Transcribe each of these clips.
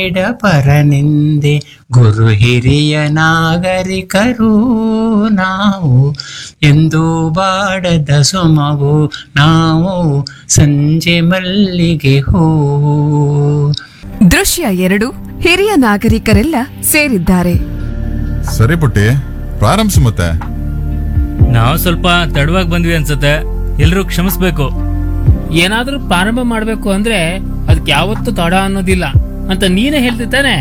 ಪರನಿಂದೆ ಗುರು ಹಿರಿಯ ನಾಗರಿಕರು ನಾವು ಎಂದು ಬಾಡದ ಸೊಮವು ನಾವು ಸಂಜೆ ಮಲ್ಲಿಗೆ ಹೂವು. ದೃಶ್ಯ 2 ಹಿರಿಯ ನಾಗರಿಕರೆಲ್ಲ ಸೇರಿದ್ದಾರೆ. ಸರಿ ಪುಟ್ಟಿ, ಪ್ರಾರಂಭಿಸು ಮತ್ತೆ. ನಾವು ಸ್ವಲ್ಪ ತಡವಾಗಿ ಬಂದ್ವಿ ಅನ್ಸತ್ತೆ, ಎಲ್ರೂ ಕ್ಷಮಿಸ್ಬೇಕು. ಏನಾದ್ರೂ ಪ್ರಾರಂಭ ಮಾಡ್ಬೇಕು ಅಂದ್ರೆ ಅದಕ್ಕೆ ಯಾವತ್ತೂ ತಡ ಅನ್ನೋದಿಲ್ಲ ಅಂತ ನೀನೇ ಹೇಳ್ತಿದ್ದಾನೆ.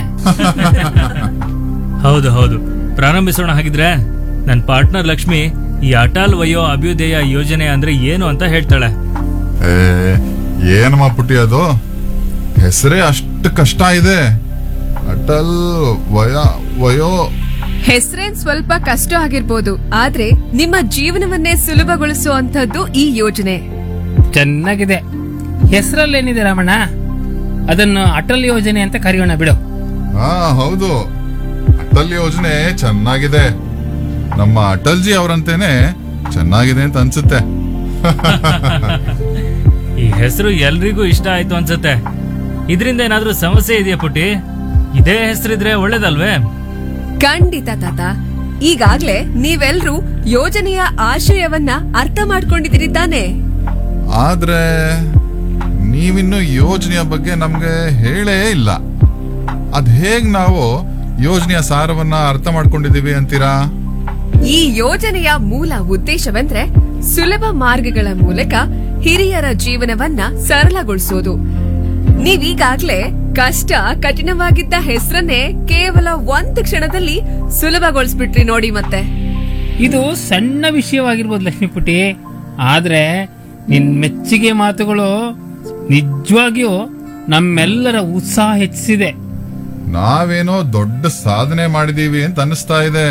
ಹೌದು ಹೌದು, ಪ್ರಾರಂಭಿಸೋಣ. ಹಾಗಿದ್ರೆ ನನ್ನ ಪಾರ್ಟ್ನರ್ ಲಕ್ಷ್ಮಿ ಈ ಅಟಲ್ ವಯೋ ಅಭ್ಯುದಯ ಯೋಜನೆ ಅಂದ್ರೆ ಏನು ಅಂತ ಹೇಳ್ತಾಳೆ. ಏನಮ್ಮ ಪುಟ್ಟಿ, ಅದು ಹೆಸರೇ ಅಷ್ಟು ಕಷ್ಟ ಇದೆ. ಅಟಲ್ ವಯೋ ಹೆಸರೇನ್ ಸ್ವಲ್ಪ ಕಷ್ಟ ಆಗಿರ್ಬೋದು, ಆದ್ರೆ ನಿಮ್ಮ ಜೀವನವನ್ನೇ ಸುಲಭಗೊಳಿಸುವಂತದ್ದು ಈ ಯೋಜನೆ. ಚೆನ್ನಾಗಿದೆ. ಹೆಸರಲ್ಲೇನಿದೆ ರಾಮಣ್ಣ, ಅದನ್ನು ಅಟಲ್ ಯೋಜನೆ ಅಂತ ಕರೆಯೋಣ ಬಿಡು. ಹಾ ಹೌದು, ಅಟಲ್ ಯೋಜನೆ ಚೆನ್ನಾಗಿದೆ. ನಮ್ಮ ಅಟಲ್ಜಿ ಅವರಂತೇನೆ ಚೆನ್ನಾಗಿದೆ ಅಂತ ಅನ್ಸುತ್ತೆ. ಈ ಹೆಸರು ಎಲ್ರಿಗೂ ಇಷ್ಟ ಆಯ್ತು ಅನ್ಸತ್ತೆ. ಇದರಿಂದ ಏನಾದ್ರೂ ಸಮಸ್ಯೆ ಇದೆಯಾ ಪುಟ್ಟಿ? ಇದೇ ಹೆಸರಿದ್ರೆ ಒಳ್ಳೇದಲ್ವೇ? ಖಂಡಿತ ತಾತ. ಈಗಾಗ್ಲೇ ನೀವೆಲ್ರೂ ಯೋಜನೆಯ ಆಶಯವನ್ನ ಅರ್ಥ ಮಾಡ್ಕೊಂಡಿದ್ದೀರಿ ತಾನೆ? ಆದ್ರೆ ನೀವಿನ್ನು ಯೋಜನೆಯ ಬಗ್ಗೆ ನಮ್ಗೆ ಹೇಳೇ ಇಲ್ಲ. ಅದ್ ಹೇಗ್ ನಾವು ಯೋಜನೆಯ ಸಾರವನ್ನ ಅರ್ಥ ಮಾಡ್ಕೊಂಡಿದೀವಿ ಅಂತೀರಾ? ಈ ಯೋಜನೆಯ ಮೂಲ ಉದ್ದೇಶವೆಂದ್ರೆ ಸುಲಭ ಮಾರ್ಗಗಳ ಮೂಲಕ ಹಿರಿಯರ ಜೀವನವನ್ನ ಸರಳಗೊಳಿಸೋದು. ನೀವೀಗಾಗ್ಲೇ ಕಷ್ಟ ಕಠಿಣವಾಗಿದ್ದ ಹೆಸರನ್ನೇ ಕೇವಲ 1 ಕ್ಷಣದಲ್ಲಿ ಸುಲಭಗೊಳಿಸ್ಬಿಟ್ರಿ ನೋಡಿ. ಮತ್ತೆ ಇದು ಸಣ್ಣ ವಿಷಯವಾಗಿರ್ಬೋದು ಲಕ್ಷ್ಮೀ ಪುಟಿ, ಆದ್ರೆ ನಿನ್ ಮೆಚ್ಚುಗೆ ಮಾತುಗಳು ನಿಜವಾಗಿಯೂ ನಮ್ಮೆಲ್ಲರ ಉತ್ಸಾಹ ಹೆಚ್ಚಿಸಿದೆ. ನಾವೇನೋ ದೊಡ್ಡ ಸಾಧನೆ ಮಾಡಿದೀವಿ ಅಂತ ಅನಿಸ್ತಾ ಇದೆ.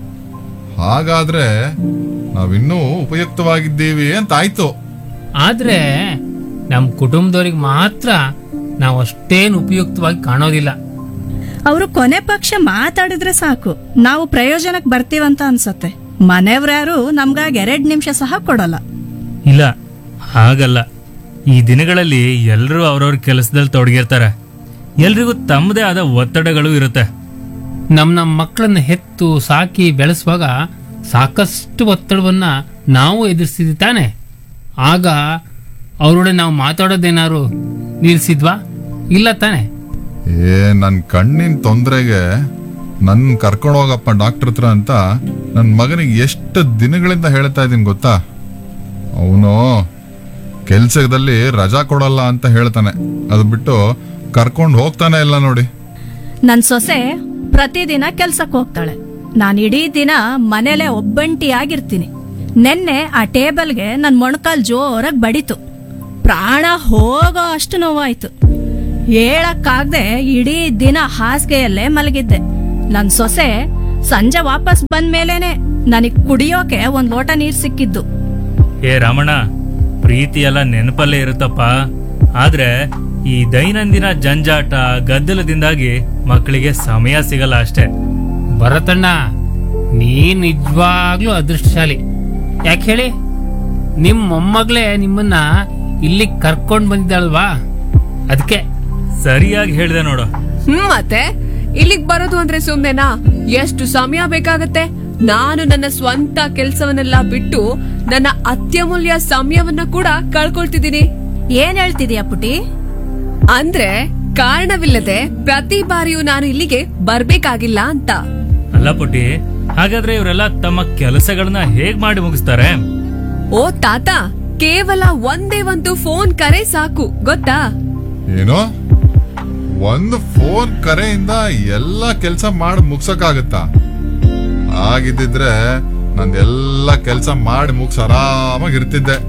ಹಾಗಾದ್ರೆ ನಾವಿನ್ನೂ ಉಪಯುಕ್ತವಾಗಿದ್ದೀವಿ ಅಂತ ಆಯ್ತು. ಆದ್ರೆ ನಮ್ ಕುಟುಂಬದವ್ರಿಗೆ ಮಾತ್ರ ನಾವು ಅಷ್ಟೇನು ಉಪಯುಕ್ತವಾಗಿ ಕಾಣೋದಿಲ್ಲ. ಅವರು ಕೊನೆ ಪಕ್ಷ ಮಾತಾಡಿದ್ರೆ ಸಾಕು, ನಾವು ಪ್ರಯೋಜನಕ್ಕೆ ಬರ್ತೀವಂತ ಅನ್ಸತ್ತೆ. ಮನೆಯವ್ರ್ಯಾರು ನಮ್ಗಾಗಿ 2 ನಿಮಿಷ ಸಹ ಕೊಡಲ್ಲ. ಇಲ್ಲ, ಹಾಗಲ್ಲ. ಈ ದಿನಗಳಲ್ಲಿ ಎಲ್ಲರೂ ಅವ್ರವ್ರ ಕೆಲಸದಲ್ಲಿ ತೊಡಗಿರ್ತಾರೆ. ಎಲ್ರಿಗೂ ತಮ್ಮದೇ ಆದ ಒತ್ತಡಗಳು ಇರುತ್ತೆ. ನಮ್ಮ ಮಕ್ಕಳನ್ನ ಹೆತ್ತು ಸಾಕಿ ಬೆಳೆಸುವಾಗ ಸಾಕಷ್ಟು ಒತ್ತಡವನ್ನ ನಾವು ಎದುರಿಸಿದ್ವಿ ತಾನೆ. ಆಗ ಅವರೊಡೆ ನಾವು ಮಾತಾಡೋದೇನಾರು ನಿಲ್ಸಿದ್ವಾ? ಇಲ್ಲ ತಾನೆ. ನನ್ ಕಣ್ಣಿನ ತೊಂದರೆಗೆ ನನ್ ಕರ್ಕೊಂಡು ಹೋಗಪ್ಪ ಡಾಕ್ಟರ್ ಹತ್ರ ಅಂತ ನನ್ ಮಗನಿಗೆ ಎಷ್ಟು ದಿನಗಳಿಂದ ಹೇಳ್ತಾ ಇದೀನಿ ಗೊತ್ತಾ? ಅವನು ಕೆಲ್ಸದಲ್ಲಿ ರಜಾ ಕೊಡಲ್ಲ ಅಂತ ಹೇಳ್ತಾನೆ. ಅದು ಬಿಟ್ಟು ಕರ್ಕೊಂಡು ಹೋಗ್ತಾನೆ ಇಲ್ಲ ನೋಡಿ. ನನ್ ಸೊಸೆ ಪ್ರತಿದಿನ ಕೆಲ್ಸಕ್ಕೆ ಹೋಗ್ತಾಳೆ. ನಾನು ಇಡೀ ದಿನ ಮನೇಲೆ ಒಬ್ಬಂಟಿಯಾಗಿರ್ತೀನಿ. ನೆನ್ನೆ ಆ ಟೇಬಲ್ಗೆ ನನ್ ಮೊಣಕಾಲ್ ಜೋರಾಗಿ ಬಡಿತು. ಪ್ರಾಣ ಹೋಗೋ ಅಷ್ಟು ನೋವಾಯ್ತು. ಹೇಳಕ್ಕಾಗ್ದೆ ಇಡೀ ದಿನ ಹಾಸಿಗೆಯಲ್ಲೇ ಮಲಗಿದ್ದೆ. ನನ್ ಸೊಸೆ ಸಂಜೆ ವಾಪಸ್ ಬಂದ್ಮೇಲೇನೆ ನನಗ್ ಕುಡಿಯೋಕೆ 1 ಲೋಟ ನೀರ್ ಸಿಕ್ಕಿದ್ದು. ಏ ರಾಮಣ್ಣ, ಪ್ರೀತಿ ಎಲ್ಲ ನೆನಪಲ್ಲೇ ಇರುತ್ತಪ್ಪ. ಆದ್ರೆ ಈ ದೈನಂದಿನ ಜಂಜಾಟ ಗದ್ದಲದಿಂದಾಗಿ ಮಕ್ಕಳಿಗೆ ಸಮಯ ಸಿಗಲ್ಲ ಅಷ್ಟೇ. ಭರತಣ್ಣ, ನೀ ನಿಜವಾಗ್ಲೂ ಅದೃಷ್ಟಶಾಲಿ. ಯಾಕೆ ಹೇಳಿ? ನಿಮ್ ಮೊಮ್ಮಗಳೇ ನಿಮ್ಮನ್ನ ಇಲ್ಲಿ ಕರ್ಕೊಂಡ್ ಬಂದಿದ್ದಾಳಲ್ವಾ, ಅದಕ್ಕೆ. ಸರಿಯಾಗಿ ಹೇಳ್ದೆ ನೋಡು. ಮತ್ತೆ ಇಲ್ಲಿಗ್ ಬರೋದು ಅಂದ್ರೆ ಸುಮ್ನೆನಾ? ಎಷ್ಟು ಸಮಯ ಬೇಕಾಗತ್ತೆ? ನಾನು ನನ್ನ ಸ್ವಂತ ಕೆಲ್ಸವನ್ನೆಲ್ಲ ಬಿಟ್ಟು ನನ್ನ ಅತ್ಯಮೂಲ್ಯ ಸಮಯವನ್ನ ಕೂಡ ಕಳ್ಕೊಳ್ತಿದ್ದೀನಿ. ಏನ್ ಹೇಳ್ತಿದೀಯ ಪುಟಿ? ಅಂದ್ರೆ ಕಾರಣವಿಲ್ಲದೆ ಪ್ರತಿ ಬಾರಿಯೂ ನಾನು ಇಲ್ಲಿಗೆ ಬರ್ಬೇಕಾಗಿಲ್ಲ ಅಂತ. ಅಲ್ಲ ಪುಟಿ, ಹಾಗಾದ್ರೆ ಇವರೆಲ್ಲ ತಮ್ಮ ಕೆಲಸಗಳನ್ನ ಹೇಗ್ ಮಾಡಿ ಮುಗಿಸ್ತಾರೆ? ಓ ತಾತ, ಕೇವಲ ಒಂದೇ ಒಂದು ಫೋನ್ ಕರೆ ಸಾಕು ಗೊತ್ತಾ? ಏನೋ ಒಂದು ಫೋನ್ ಕರೆಯಿಂದ ಎಲ್ಲ ಕೆಲಸ ಮಾಡಿ ಮುಗ್ಸಕ್ಕಾಗತ್ತಾ? ಆಗಿದ್ದಿದ್ರೆ ನಂದೆಲ್ಲ ಕೆಲಸ ಮಾಡಿ ಮುಗ್ಸ್ ಆರಾಮಾಗಿರ್ತಿದ್ದೆ.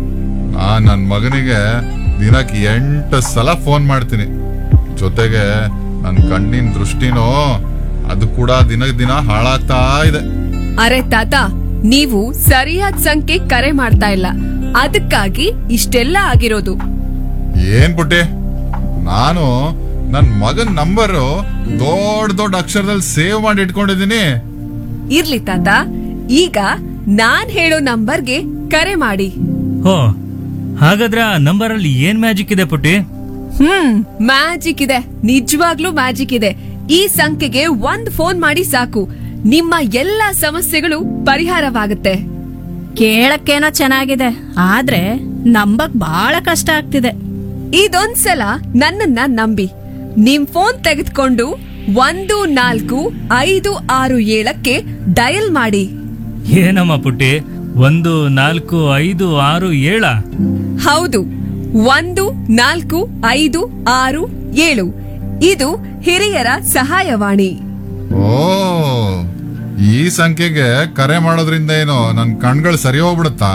ನನ್ ಮಗನಿಗೆ ದಿನಕ್ಕೆ 8 ಸಲ ಫೋನ್ ಮಾಡ್ತೀನಿ. ಜೊತೆಗೆ ನನ್ ಕಣ್ಣಿನ ದೃಷ್ಟಿನೋ ಅದು ಕೂಡ ದಿನ ಹಾಳಾಗ್ತಾ ಇದೆ. ಅರೆ ತಾತ, ನೀವು ಸರಿಯಾದ ಸಂಖ್ಯೆ ಕರೆ ಮಾಡ್ತಾ ಇಲ್ಲ, ಅದಕ್ಕಾಗಿ ಇಷ್ಟೆಲ್ಲ ಆಗಿರೋದು. ಏನ್ ಪುಟ್ಟಿ, ನಾನು ನನ್ ಮಗನ್ ನಂಬರ್ ದೊಡ್ಡ ಅಕ್ಷರದಲ್ಲಿ ಸೇವ್ ಮಾಡಿ ಇಟ್ಕೊಂಡಿದೀನಿ. ಇರ್ಲಿ ತಾತ, ಈಗ ನಾನ್ ಹೇಳೋ ನಂಬರ್ಗೆ ಕರೆ ಮಾಡಿ. ಹೋ, ಹಾಗಾದ್ರೆ ಆ ನಂಬರ್ ಅಲ್ಲಿ ಏನ್ ಮ್ಯಾಜಿಕ್ ಇದೆ ಪುಟ್ಟಿ? ಮ್ಯಾಜಿಕ್ ಇದೆ, ನಿಜವಾಗ್ಲೂ ಮ್ಯಾಜಿಕ್ ಇದೆ. ಈ ಸಂಖ್ಯೆಗೆ ಒಂದ್ ಫೋನ್ ಮಾಡಿ ಸಾಕು, ನಿಮ್ಮ ಎಲ್ಲಾ ಸಮಸ್ಯೆಗಳು ಪರಿಹಾರವಾಗುತ್ತೆ. ಕೇಳಕ್ಕೇನೋ ಚೆನ್ನಾಗಿದೆ, ಆದ್ರೆ ನಂಬಕ್ ಬಹಳ ಕಷ್ಟ ಆಗ್ತಿದೆ. ಇದೊಂದ್ಸಲ ನನ್ನನ್ನ ನಂಬಿ, ನಿಮ್ ಫೋನ್ ತೆಗೆದುಕೊಂಡು 1456 ಡಯಲ್ ಮಾಡಿ. ಏನಮ್ಮ ಪುಟ್ಟಿ, 1456 ಹೌದು, 1456 ಇದು ಹಿರಿಯರ ಸಹಾಯವಾಣಿ. ಓ, ಈ ಸಂಖ್ಯೆಗೆ ಕರೆ ಮಾಡೋದ್ರಿಂದ ಏನೋ ನನ್ ಕಣ್ಗಳು ಸರಿ ಹೋಗ್ಬಿಡುತ್ತಾ?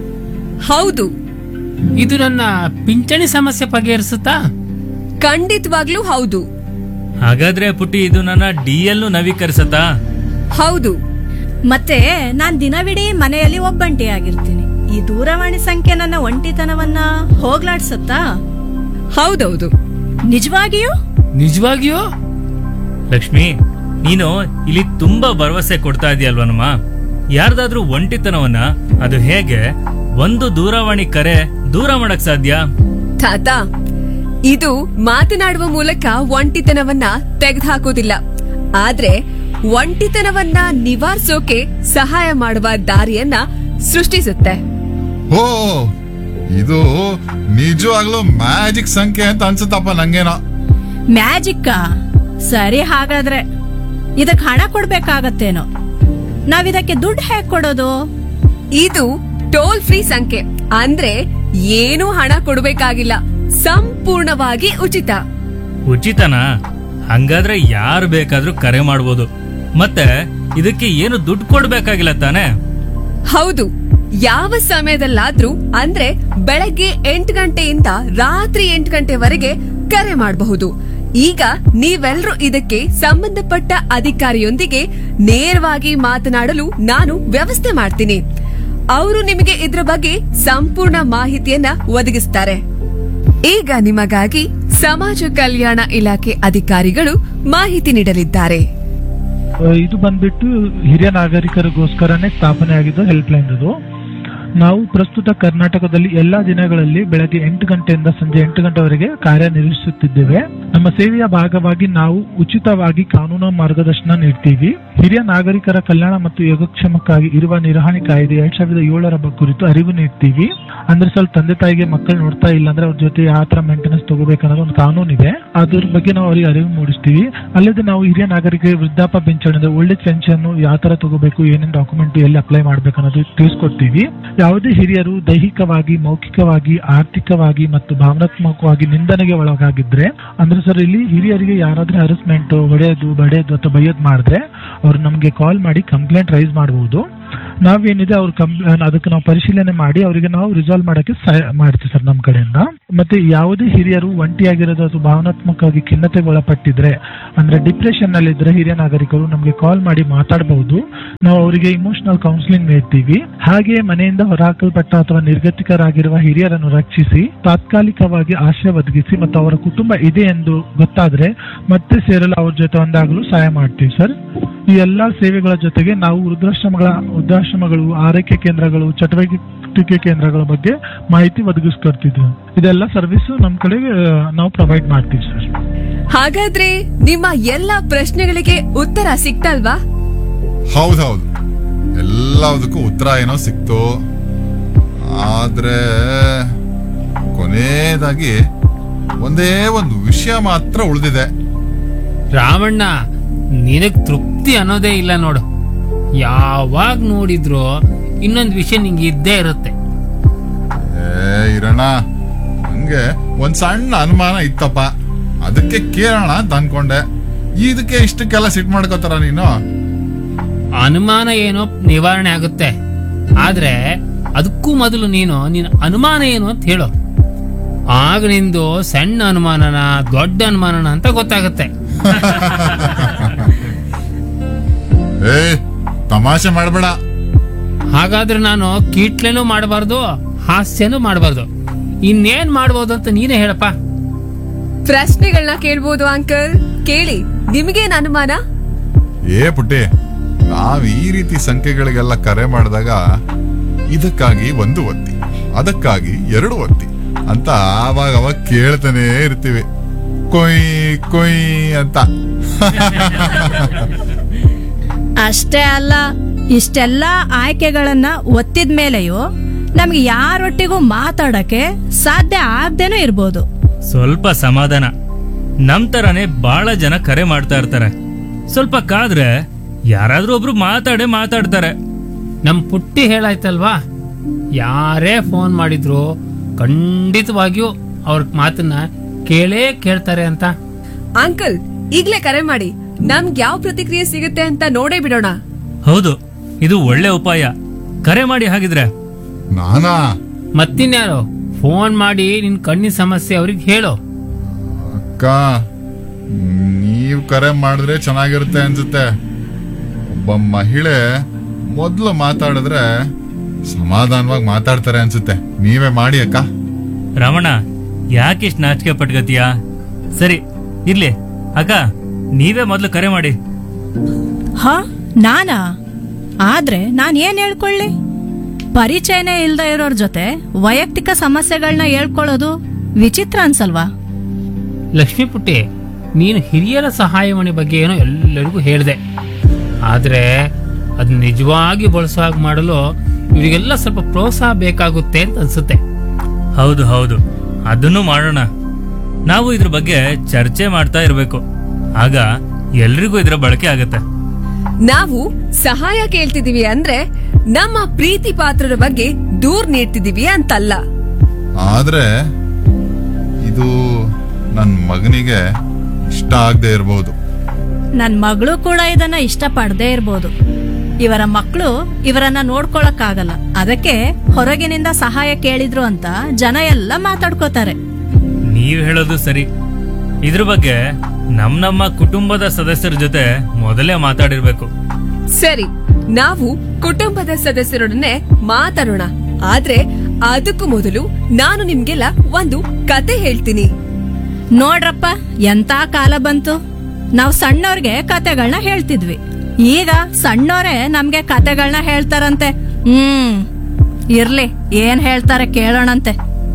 ಹೌದು, ಇದು ನನ್ನ ಪಿಂಚಣಿ ಸಮಸ್ಯೆ ಬಗೆಹರಿಸುತ್ತಾ? ಖಂಡಿತವಾಗ್ಲೂ ಹೌದು. ಹಾಗಾದ್ರೆ ಪುಟ್ಟಿ, ಇದು ನನ್ನ DL ನವೀಕರಿಸತ್ತಾ? ಹೌದು. ಮತ್ತೆ ನಾನ್ ದಿನವಿಡೀ ಮನೆಯಲ್ಲಿ ಒಬ್ಬಂಟಿಯಾಗಿರ್ತೀನಿ. ಈ ದೂರವಾಣಿ ಸಂಖ್ಯೆ ನನ್ನ ಒಂಟಿತನವನ್ನ ಹೋಗ್ಲಾಡ್ಸತ್ತಾ? ಹೌದೌದು. ನಿಜವಾಗಿಯೂ? ನಿಜವಾಗಿಯೂ? ಲಕ್ಷ್ಮಿ, ನೀನು ಇಲ್ಲಿ ತುಂಬಾ ಭರವಸೆ ಕೊಡ್ತಾ ಇದೆಯಲ್ವನಮ್ಮ. ಯಾರ್ದಾದ್ರೂ ಒಂಟಿತನವನ್ನ ಅದು ಹೇಗೆ ಒಂದು ದೂರವಾಣಿ ಕರೆ ದೂರ ಮಾಡಕ್ ಸಾಧ್ಯ? ತಾತ, ಇದು ಮಾತನಾಡುವ ಮೂಲಕ ಒಂಟಿತನವನ್ನ ತೆಗೆದುಹಾಕೋದಿಲ್ಲ, ಆದ್ರೆ ಒಂಟಿತನವನ್ನ ನಿವಾರಿಸೋಕೆ ಸಹಾಯ ಮಾಡುವ ದಾರಿಯನ್ನ ಸೃಷ್ಟಿಸುತ್ತೆ. ಓ, ಇದು ನಿಜವಾಗ್ಲೂ ಮ್ಯಾಜಿಕ್ ಸಂಖ್ಯೆ ಅಂತ ಅನ್ಸುತ್ತಪ್ಪ ನಂಗೇನೋ. ಮ್ಯಾಜಿಕ್ಕಾ? ಸರಿ, ಹಾಗಾದ್ರೆ ಇದಕ್ ಹಣ ಕೊಡ್ಬೇಕಾಗತ್ತೇನೋ. ನಾವಿದಕ್ಕೆ ದುಡ್ಡು ಹೇಗ್ ಕೊಡೋದು? ಇದು ಟೋಲ್ ಫ್ರೀ ಸಂಖ್ಯೆ, ಅಂದ್ರೆ ಏನೂ ಹಣ ಕೊಡಬೇಕಾಗಿಲ್ಲ, ಸಂಪೂರ್ಣವಾಗಿ ಉಚಿತ. ಉಚಿತನಾ? ಹಂಗಾದ್ರೆ ಯಾರು ಬೇಕಾದ್ರೂ ಕರೆ ಮಾಡ್ಬೋದು, ಮತ್ತೆ ಇದಕ್ಕೆ ಏನು ದುಡ್ಡು ಕೊಡ್ಬೇಕಾಗಿಲ್ಲ ತಾನೆ? ಹೌದು, ಯಾವ ಸಮಯದಲ್ಲಾದ್ರೂ, ಅಂದ್ರೆ ಬೆಳಗ್ಗೆ 8 ಗಂಟೆಯಿಂದ ರಾತ್ರಿ 8 ಗಂಟೆವರೆಗೆ ಕರೆ ಮಾಡಬಹುದು. ಈಗ ನೀವೆಲ್ಲರೂ ಇದಕ್ಕೆ ಸಂಬಂಧಪಟ್ಟ ಅಧಿಕಾರಿಯೊಂದಿಗೆ ನೇರವಾಗಿ ಮಾತನಾಡಲು ನಾನು ವ್ಯವಸ್ಥೆ ಮಾಡ್ತೀನಿ. ಅವರು ನಿಮಗೆ ಇದ್ರ ಬಗ್ಗೆ ಸಂಪೂರ್ಣ ಮಾಹಿತಿಯನ್ನ ಒದಗಿಸ್ತಾರೆ. ಈಗ ನಿಮಗಾಗಿ ಸಮಾಜ ಕಲ್ಯಾಣ ಇಲಾಖೆ ಅಧಿಕಾರಿಗಳು ಮಾಹಿತಿ ನೀಡಲಿದ್ದಾರೆ. ಇದು ಬಂದ್ಬಿಟ್ಟು ಹಿರಿಯ ನಾಗರಿಕರಿಗೋಸ್ಕರನೇ ಸ್ಥಾಪನೆ ಆಗಿದ್ದು ಹೆಲ್ಪ್ ಲೈನ್. ಇದು ನಾವು ಪ್ರಸ್ತುತ ಕರ್ನಾಟಕದಲ್ಲಿ ಎಲ್ಲಾ ದಿನಗಳಲ್ಲಿ ಬೆಳಗ್ಗೆ 8 ಗಂಟೆಯಿಂದ ಸಂಜೆ 8 ಗಂಟೆವರೆಗೆ ಕಾರ್ಯನಿರ್ವಹಿಸುತ್ತಿದ್ದೇವೆ. ನಮ್ಮ ಸೇವೆಯ ಭಾಗವಾಗಿ ನಾವು ಉಚಿತವಾಗಿ ಕಾನೂನು ಮಾರ್ಗದರ್ಶನ ನೀಡ್ತೀವಿ. ಹಿರಿಯ ನಾಗರಿಕರ ಕಲ್ಯಾಣ ಮತ್ತು ಯೋಗಕ್ಷೇಮಕ್ಕಾಗಿ ಇರುವ ನಿರ್ವಹಣೆ ಕಾಯ್ದೆ 2007 ಕುರಿತು ಅರಿವು ನೀಡ್ತೀವಿ. ಅಂದ್ರೆ ಸ್ವಲ್ಪ ತಂದೆ ತಾಯಿಗೆ ಮಕ್ಕಳು ನೋಡ್ತಾ ಇಲ್ಲ ಅಂದ್ರೆ ಅವ್ರ ಜೊತೆ ಯಾವ ತರ ಮೇಂಟೆನೆನ್ಸ್ ತಗೋಬೇಕನ್ನೋದು ಒಂದು ಕಾನೂನು ಇದೆ, ಅದ್ರ ಬಗ್ಗೆ ನಾವು ಅವರಿಗೆ ಅರಿವು ಮೂಡಿಸ್ತೀವಿ. ಅಲ್ಲದೆ ನಾವು ಹಿರಿಯ ನಾಗರಿಕರಿಗೆ ವೃದ್ಧಾಪ್ಯ ಪಿಂಚಣಿ ಓಲ್ಡ್ ಏಜ್ ಪೆನ್ಷನ್ ಯಾವ ತರ ತಗೋಬೇಕು, ಏನೇನು ಡಾಕ್ಯುಮೆಂಟ್ ಎಲ್ಲಿ ಅಪ್ಲೈ ಮಾಡ್ಬೇಕು ಅನ್ನೋದು ತಿಳಿಸ್ಕೊಡ್ತೀವಿ. ಯಾವುದೇ ಹಿರಿಯರು ದೈಹಿಕವಾಗಿ, ಮೌಖಿಕವಾಗಿ, ಆರ್ಥಿಕವಾಗಿ ಮತ್ತು ಭಾವನಾತ್ಮಕವಾಗಿ ನಿಂದನೆಗೆ ಒಳಗಾಗಿದ್ರೆ, ಅಂದ್ರೆ ಸರ್ ಇಲ್ಲಿ ಹಿರಿಯರಿಗೆ ಯಾರಾದ್ರೂ ಹರಸ್ಮೆಂಟ್, ಹೊಡೆಯೋದು, ಬಡಿಯೋದು ಅಥವಾ ಬೈಯೋದು ಮಾಡಿದ್ರೆ ಅವ್ರು ನಮ್ಗೆ ಕಾಲ್ ಮಾಡಿ ಕಂಪ್ಲೇಂಟ್ ರೈಸ್ ಮಾಡಬಹುದು. ನಾವೇನಿದೆ ಅವ್ರ ಅದಕ್ಕೆ ನಾವು ಪರಿಶೀಲನೆ ಮಾಡಿ ಅವರಿಗೆ ನಾವು ರಿಸಾಲ್ವ್ ಮಾಡಕ್ಕೆ ಸಹಾಯ ಮಾಡ್ತೀವಿ ಸರ್ ನಮ್ಮ ಕಡೆಯಿಂದ. ಮತ್ತೆ ಯಾವುದೇ ಹಿರಿಯರು ಒಂಟಿಯಾಗಿರೋದು ಅಥವಾ ಭಾವನಾತ್ಮಕವಾಗಿ ಖಿನ್ನತೆಗೆ ಒಳಪಟ್ಟಿದ್ರೆ, ಅಂದ್ರೆ ಡಿಪ್ರೆಷನ್ ನಲ್ಲಿ ಇದ್ರೆ ಹಿರಿಯ ನಾಗರಿಕರು ನಮ್ಗೆ ಕಾಲ್ ಮಾಡಿ ಮಾತಾಡಬಹುದು. ನಾವು ಅವರಿಗೆ ಇಮೋಷನಲ್ ಕೌನ್ಸಿಲಿಂಗ್ ನೀಡ್ತೀವಿ. ಹಾಗೆ ಮನೆಯಿಂದ ಹೊರಹಾಕಲ್ಪಟ್ಟ ಅಥವಾ ನಿರ್ಗತಿಕರಾಗಿರುವ ಹಿರಿಯರನ್ನು ರಕ್ಷಿಸಿ ತಾತ್ಕಾಲಿಕವಾಗಿ ಆಶ್ರಯ ಒದಗಿಸಿ ಮತ್ತು ಅವರ ಕುಟುಂಬ ಇದೆ ಎಂದು ಗೊತ್ತಾದ್ರೆ ಮತ್ತೆ ಸೇರಲು ಅವ್ರ ಜೊತೆ ಒಂದಾಗಲು ಸಹಾಯ ಮಾಡ್ತೀವಿ ಸರ್. ಈ ಎಲ್ಲಾ ಸೇವೆಗಳ ಜೊತೆಗೆ ನಾವು ವೃದ್ಧಾಶ್ರಮಗಳು, ಆರೈಕೆ ಕೇಂದ್ರಗಳು, ಚಟುವಟಿಕೆ ಕೇಂದ್ರಗಳ ಬಗ್ಗೆ ಮಾಹಿತಿ ಒದಗಿಸ್ಕೊಡ್ತಿದ್ವಿ. ಇದೆಲ್ಲ ಸರ್ವಿಸ್ ನಮ್ ಕಡೆಗೆ ನಾವು ಪ್ರೊವೈಡ್ ಮಾಡ್ತೀವಿ ಸರ್. ಹಾಗಾದ್ರೆ ನಿಮ್ಮ ಎಲ್ಲಾ ಪ್ರಶ್ನೆಗಳಿಗೆ ಉತ್ತರ ಸಿಕ್ತಲ್ವಾ? ಹೌದೌದು, ಎಲ್ಲದಕ್ಕೂ ಉತ್ತರ ಏನೋ ಸಿಕ್ತು. ಆದ್ರೆ ಕೊನೆಯದಾಗಿ ಒಂದೇ ಒಂದು ವಿಷಯ ಮಾತ್ರ ಉಳಿದಿದೆ. ರಾಮಣ್ಣ, ನಿನಗ್ ತೃಪ್ತಿ ಅನ್ನೋದೇ ಇಲ್ಲ ನೋಡು. ಯಾವಾಗ ನೋಡಿದ್ರು ಇನ್ನೊಂದು ವಿಷಯ ನಿಂಗೆ ಇದ್ದೇ ಇರುತ್ತೆ. ಇರೋಣ, ನಂಗೆ ಒಂದ್ ಸಣ್ಣ ಅನುಮಾನ ಇತ್ತಪ್ಪ, ಅದಕ್ಕೆ ಕೇಳೋಣ ಅಂತ ಅನ್ಕೊಂಡೆ. ಇದಕ್ಕೆ ಇಷ್ಟಕ್ಕೆಲ್ಲ ಸಿಟ್ ಮಾಡ್ಕೋತಾರ ನೀನು? ಅನುಮಾನ ಏನೋ ನಿವಾರಣೆ ಆಗುತ್ತೆ, ಆದ್ರೆ ಅದಕ್ಕೂ ಮೊದಲು ನಿನ್ನ ಅನುಮಾನ ಏನು ಅಂತ ಹೇಳು. ಆಗ ನಿಂದು ಸಣ್ಣ ಅನುಮಾನನ ದೊಡ್ಡ ಅನುಮಾನನ ಅಂತ ಗೊತ್ತಾಗುತ್ತೆ. ತಮಾಷೆ ಮಾಡಬೇಡ. ಹಾಗಾದ್ರೆ ನಾನು ಕೀಟ್ಲೆನೂ ಮಾಡಬಾರ್ದು, ಹಾಸ್ಯನೂ ಮಾಡಬಾರ್ದು. ಇನ್ನೇನ್ ಮಾಡ್ಬೋದು ಅಂತ ನೀನೇ ಹೇಳಪ್ಪ. ಪ್ರಶ್ನೆಗಳನ್ನ ಕೇಳ್ಬೋದು ಅಂಕಲ್, ಕೇಳಿ. ನಿಮಗೇನ್ ಅನುಮಾನ? ಪುಟ್ಟಿ, ನಾವ್ ಈ ರೀತಿ ಸಂಖ್ಯೆಗಳಿಗೆಲ್ಲ ಕರೆ ಮಾಡಿದಾಗ ಇದಕ್ಕಾಗಿ 1 ಒತ್ತಿ, ಅದಕ್ಕಾಗಿ 2 ಒತ್ತಿ, ಅಂತ ಅವಾಗ ಕೇಳ್ತಾನೆ ಇರ್ತೀವಿ, ಕೊಯ್ ಕೊಯ್ ಅಂತ. ಅಷ್ಟೇ ಅಲ್ಲ, ಇಷ್ಟೆಲ್ಲ ಆಯ್ಕೆಗಳನ್ನ ಒತ್ತಿದ ಮೇಲೆಯೂ ನಮ್ಗೆ ಯಾರೊಟ್ಟಿಗೂ ಮಾತಾಡಕ್ಕೆ ಸಾಧ್ಯ ಆಗ್ದೇನೂ ಇರ್ಬೋದು. ಸ್ವಲ್ಪ ಸಮಾಧಾನ. ನಮ್ ತರಾನೇ ಬಹಳ ಜನ ಕರೆ ಮಾಡ್ತಾ ಇರ್ತಾರೆ. ಸ್ವಲ್ಪ ಕಾದ್ರೆ ಯಾರಾದ್ರೂ ಒಬ್ರು ಮಾತಾಡ್ತಾರೆ. ನಮ್ ಪುಟ್ಟಿ ಹೇಳಾಯ್ತಲ್ವಾ, ಯಾರೇ ಫೋನ್ ಮಾಡಿದ್ರು ಖಂಡಿತವಾಗಿಯೂ ಅವ್ರ ಮಾತನ್ನ ಕೇಳ್ತಾರೆ ಅಂತ. ಅಂಕಲ್, ಈಗ್ಲೇ ಕರೆ ಮಾಡಿ ನಮ್ಗೆ ಯಾವ ಪ್ರತಿಕ್ರಿಯೆ ಸಿಗುತ್ತೆ ಅಂತ ನೋಡೇ ಬಿಡೋಣ. ಹೌದು, ಇದು ಒಳ್ಳೆ ಉಪಾಯ. ಕರೆ ಮಾಡಿ ಹಾಗಿದ್ರೆ. ನಾನಾ? ಮತ್ತಿನ್ಯಾರು? ಫೋನ್ ಮಾಡಿ ನಿನ್ ಕಣ್ಣಿನ ಸಮಸ್ಯೆ ಅವ್ರಿಗೆ ಹೇಳೋ. ಅಕ್ಕ, ನೀವ್ ಕರೆ ಮಾಡಿದ್ರೆ ಚೆನ್ನಾಗಿರುತ್ತೆ ಅನ್ಸುತ್ತೆ. ಒಬ್ಬ ಮಹಿಳೆ ಮೊದ್ಲು ಮಾತಾಡಿದ್ರೆ ಸಮಾಧಾನವಾಗಿ ಮಾತಾಡ್ತಾರೆ ಅನ್ಸುತ್ತೆ. ನೀವೇ ಮಾಡಿ ಅಕ್ಕ. ರಮಣ, ಯಾಕಿಷ್ಟು ನಾಚಿಕೆ ಪಟ್ಗತೀಯ? ಸರಿ ಇರ್ಲಿ ಅಕ್ಕ, ನೀವೇ ಮೊದ್ಲು ಕರೆ ಮಾಡಿ. ಹ, ನಾನಾ? ಆದ್ರೆ ನಾನ್ ಏನ್ ಹೇಳ್ಕೊಳ್ಳಿ? ಪರಿಚಯನೇ ಇಲ್ದ ಇರೋರ್ ಜೊತೆ ವೈಯಕ್ತಿಕ ಸಮಸ್ಯೆಗಳನ್ನ ಹೇಳ್ಕೊಳ್ಳೋದು ವಿಚಿತ್ರ ಅನ್ಸಲ್ವಾ? ಲಕ್ಷ್ಮೀ ಪುಟ್ಟಿ, ನೀನು ಹಿರಿಯರ ಸಹಾಯವಾಣಿ ಬಗ್ಗೆ ಏನೋ ಎಲ್ಲರಿಗೂ ಹೇಳಿದೆ. ಆದ್ರೆ ಅದನ್ನ ನಿಜವಾಗಿ ಬಳಸೋ ಹಾಗೆ ಮಾಡಲು ಇವರಿಗೆಲ್ಲ ಸ್ವಲ್ಪ ಪ್ರೋತ್ಸಾಹ ಬೇಕಾಗುತ್ತೆ ಅಂತ ಅನ್ಸುತ್ತೆ. ಹೌದು ಹೌದು, ಅದನ್ನು ಮಾಡೋಣ. ನಾವು ಇದ್ರ ಬಗ್ಗೆ ಚರ್ಚೆ ಮಾಡ್ತಾ ಇರ್ಬೇಕು. ಆಗ ಎಲ್ರಿಗೂ ಇದರ ಬಳಕೆ ಆಗತ್ತೆ. ನಾವು ಸಹಾಯ ಕೇಳ್ತಿದೀವಿ ಅಂದ್ರೆ ನಮ್ಮ ಪ್ರೀತಿ ಪಾತ್ರರ ಬಗ್ಗೆ ದೂರ್ ನೀಡ್ತಿದೀವಿ ಅಂತಲ್ಲ. ಆದ್ರೆ ಇದು ನನ್ ಮಗನಿಗೆ ಇಷ್ಟ ಆಗದೆ ಇರಬಹುದು. ನನ್ ಮಗಳು ಕೂಡ ಇದನ್ನ ಇಷ್ಟಪಡದೇ ಇರ್ಬೋದು. ಇವರ ಮಕ್ಕಳು ಇವರನ್ನ ನೋಡ್ಕೊಳಕ್ಕಾಗಲ್ಲ, ಅದಕ್ಕೆ ಹೊರಗಿನಿಂದ ಸಹಾಯ ಕೇಳಿದ್ರು ಅಂತ ಜನ ಎಲ್ಲ ಮಾತಾಡ್ಕೋತಾರೆ. ನೀವ್ ಹೇಳೋದು ಸರಿ. ಇದ್ರ ಬಗ್ಗೆ ನಮ್ಮ ಕುಟುಂಬದ ಸದಸ್ಯರ ಜೊತೆ ಮೊದಲೇ ಮಾತಾಡಿರ್ಬೇಕು. ಸರಿ, ನಾವು ಕುಟುಂಬದ ಸದಸ್ಯರೊಡನೆ ಮಾತಾಡೋಣ. ಆದ್ರೆ ಅದಕ್ಕೂ ಮೊದಲು ನಾನು ನಿಮ್ಗೆಲ್ಲ ಒಂದು ಕತೆ ಹೇಳ್ತೀನಿ. ನೋಡ್ರಪ್ಪ, ಎಂತ ಕಾಲ ಬಂತು. ನಾವ್ ಸಣ್ಣವ್ರಿಗೆ ಕತೆಗಳನ್ನ ಹೇಳ್ತಿದ್ವಿ, ಈಗ ಸಣ್ಣವರೇ ನಮ್ಗೆ ಕತೆಗಳನ್ನ ಹೇಳ್ತಾರಂತೆ. ಇರ್ಲಿ, ಏನ್ ಹೇಳ್ತಾರೆ ಕೇಳೋಣಂತೆ.